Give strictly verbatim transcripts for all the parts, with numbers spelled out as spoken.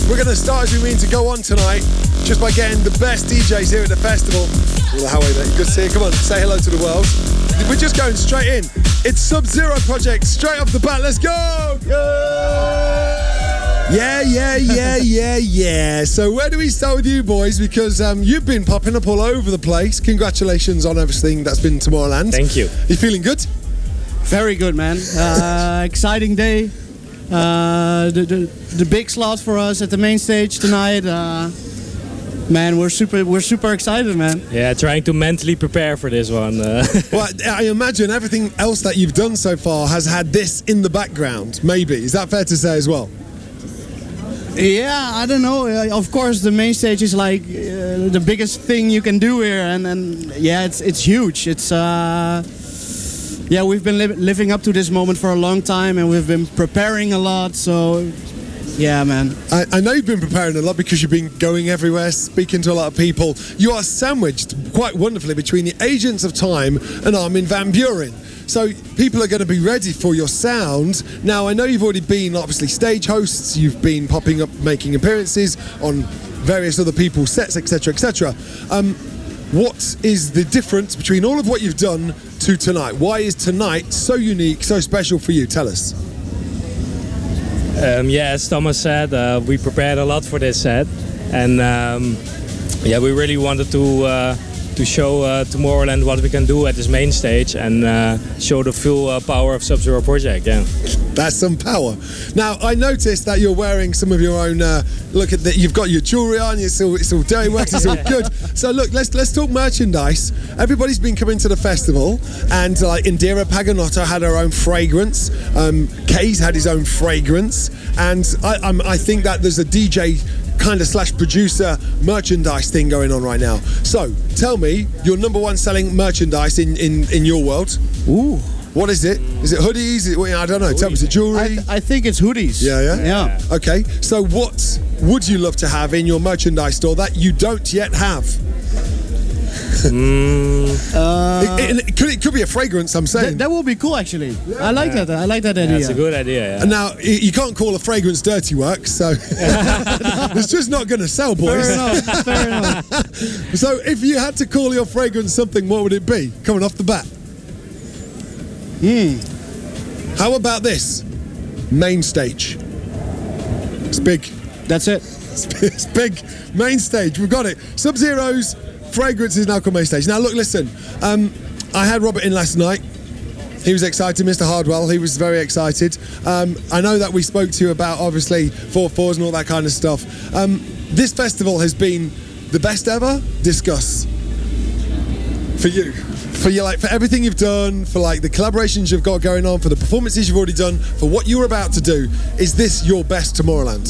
We're going to start as we mean to go on tonight, just by getting the best D Js here at the festival. Well, how are you? Good to see you. Come on, say hello to the world. We're just going straight in. It's Sub-Zero Project, straight off the bat. Let's go! Yeah, yeah, yeah, yeah, yeah. So where do we start with you boys? Because um, you've been popping up all over the place. Congratulations on everything that's been Tomorrowland. Thank you. You feeling good? Very good, man. Uh, exciting day. Uh, the, the the big slot for us at the main stage tonight. Uh, man, we're super we're super excited, man. Yeah, trying to mentally prepare for this one. Uh. Well, I imagine everything else that you've done so far has had this in the background. Maybe is that fair to say as well? Yeah, I don't know. Uh, of course, the main stage is like uh, the biggest thing you can do here, and, and yeah, it's it's huge. It's uh, yeah, we've been li living up to this moment for a long time, and we've been preparing a lot. So yeah, man. I, I know you've been preparing a lot because you've been going everywhere, speaking to a lot of people. You are sandwiched quite wonderfully between the Agents of Time and Armin van Buuren. So people are going to be ready for your sound. Now, I know you've already been obviously stage hosts. You've been popping up, making appearances on various other people's sets, et cetera, et cetera. Um, what is the difference between all of what you've done to tonight? Why is tonight so unique, so special for you? Tell us. Um, yeah, as Thomas said, uh, we prepared a lot for this set, and um, yeah, we really wanted to uh, to show uh, Tomorrowland what we can do at this main stage and uh, show the full uh, power of Sub-Zero Project. Yeah, that's some power. Now, I noticed that you're wearing some of your own. Uh, look at that, you've got your jewelry on. It's all, it's all dirty works. It's all good. So look, let's let's talk merchandise. Everybody's been coming to the festival, and like Indira Paganotto had her own fragrance. Um, Kay's had his own fragrance, and I, I'm, I think that there's a D J kind of slash producer merchandise thing going on right now. So tell me your number one selling merchandise in in, in your world. Ooh. What is it? Is it hoodies? Is it, I don't know. Tell me, is it jewelry? I, th I think it's hoodies. Yeah, yeah? Yeah. Okay, so what would you love to have in your merchandise store that you don't yet have? mm. uh, it, it, it, could, it could be a fragrance, I'm saying. Th that would be cool, actually. Yeah. I like yeah. that. I like that idea. Yeah, it's a good idea. Yeah. And now, you can't call a fragrance dirty work, so it's just not going to sell, boys. Fair enough. Fair enough. So if you had to call your fragrance something, what would it be, coming off the bat? Hmm. How about this? Main stage. It's big. That's it. It's big. Main stage. We've got it. Sub-Zero's fragrance is now called main stage. Now, look, listen. Um, I had Robert in last night. He was excited. Mister Hardwell, he was very excited. Um, I know that we spoke to you about, obviously, four fours and all that kind of stuff. Um, this festival has been the best ever. Discuss. For you. For you, like for everything you've done, for like the collaborations you've got going on, for the performances you've already done, for what you're about to do, is this your best Tomorrowland?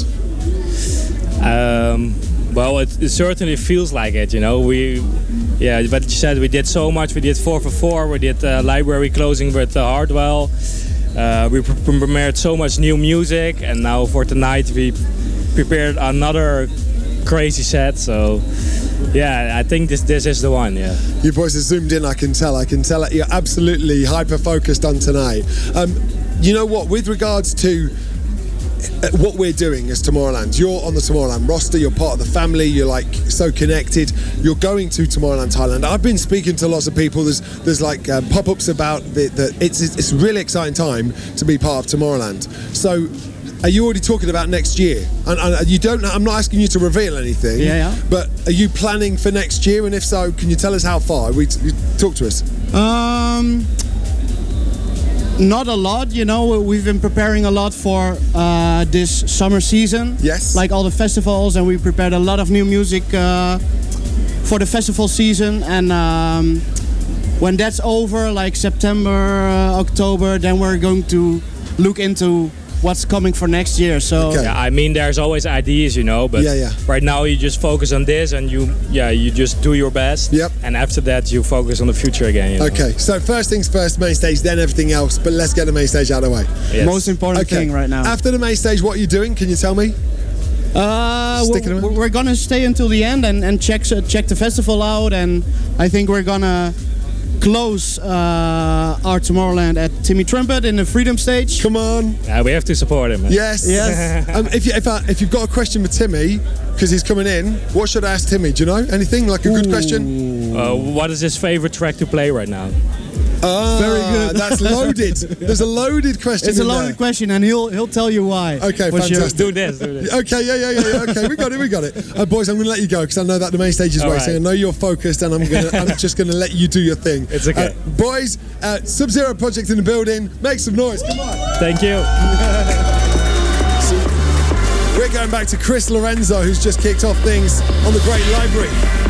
Um, well, it, it certainly feels like it. You know, we, yeah, but you said we did so much. We did four for four. We did uh, library closing with uh, Hardwell. Uh, we pre premiered so much new music, and now for tonight we prepared another crazy set. So. Yeah, I think this this is the one, yeah. You boys are zoomed in, I can tell. I can tell that you're absolutely hyper-focused on tonight. Um, you know what, with regards to what we're doing as Tomorrowland, you're on the Tomorrowland roster, you're part of the family, you're like so connected, you're going to Tomorrowland Thailand. I've been speaking to lots of people, there's there's like uh, pop-ups about that. It's, it's a really exciting time to be part of Tomorrowland. So, are you already talking about next year? And, and you don't. I'm not asking you to reveal anything. Yeah, yeah. But are you planning for next year? And if so, can you tell us how far? We you talk to us. Um, not a lot. You know, we've been preparing a lot for uh, this summer season. Yes. Like all the festivals, and we prepared a lot of new music uh, for the festival season. And um, when that's over, like September, uh, October, then we're going to look into what's coming for next year. So okay. Yeah, I mean, there's always ideas, you know, but yeah, yeah. right now you just focus on this, and you, yeah, you just do your best. Yep. And after that, you focus on the future again. You know? Okay. So first things first, main stage, then everything else. But let's get the main stage out of the way. Yes. Most important okay. thing right now. After the main stage, what are you doing? Can you tell me? Uh, we're, we're gonna stay until the end and, and check check the festival out, and I think we're gonna close uh, our Tomorrowland at Timmy Trumpet in the Freedom Stage. Come on. Yeah, we have to support him. Man. Yes. Yes. um, if, you, if, I, if you've got a question for Timmy, because he's coming in, what should I ask Timmy? Do you know? Anything? Like a good question? Uh, what is his favorite track to play right now? Ah, Very good. That's loaded. There's a loaded question. It's a in loaded there. question, and he'll he'll tell you why. Okay, for sure. fantastic. Do this, do this. Okay, yeah, yeah, yeah, yeah. Okay, we got it, we got it. Uh, boys, I'm going to let you go because I know that the main stage is All waiting. right. I know you're focused, and I'm gonna, I'm just going to let you do your thing. It's okay. Uh, boys, uh, Sub-Zero Project in the building. Make some noise. Come on. Thank you. We're going back to Chris Lorenzo, who's just kicked off things on the Great Library.